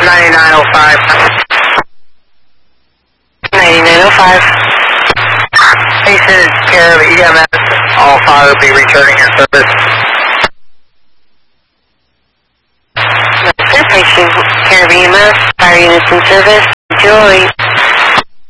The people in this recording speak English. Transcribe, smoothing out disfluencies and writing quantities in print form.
9905. 9905. Patient is care of EMS. All fire will be returning your service. Sir, patient care of EMS. Fire units in service. Enjoy.